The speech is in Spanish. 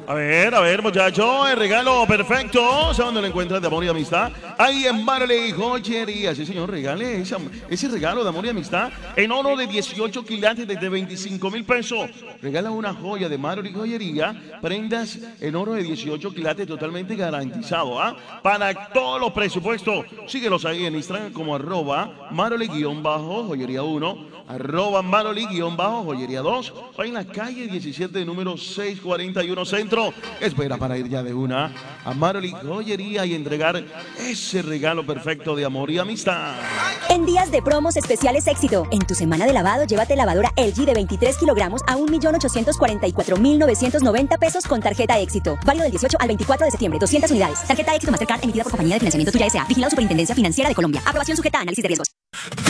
A ver, muchachos, el regalo perfecto. ¿Sabes dónde lo encuentras de amor y amistad? Ahí en Marley Joyería. Sí, señor, regale ese regalo de amor y amistad en oro de 18 quilates desde 25,000 pesos. Regala una joya de Marley Joyería, prendas en oro de 18 quilates totalmente garantizado, ¿ah? Para todos los presupuestos. Síguelos ahí en Instagram como arroba Marley-joyería 1, arroba Marley-joyería 2, o en la calle 17, número 641 Centro. Espera para ir ya de una a Marley Joyería y entregar ese regalo perfecto de amor y amistad. En días de promos especiales éxito. En tu semana de lavado, llévate lavadora LG de 23 kilogramos a 1.844.990 pesos con tarjeta éxito. Válido del 18 al 24 de septiembre. 200 unidades. Tarjeta éxito Mastercard emitida por Compañía de Financiamiento Tuya S.A. Vigilado Superintendencia Financiera de Colombia. Aprobación sujeta a análisis de riesgos.